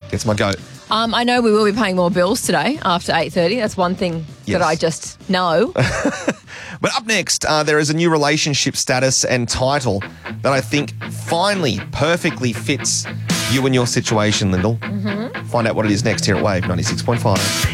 It's my goat. I know we will be paying more bills today after 8:30. That's one thing that I just know. But up next, there is a new relationship status and title that I think finally perfectly fits you and your situation, Lyndall. Find out what it is next here at Wave 96.5.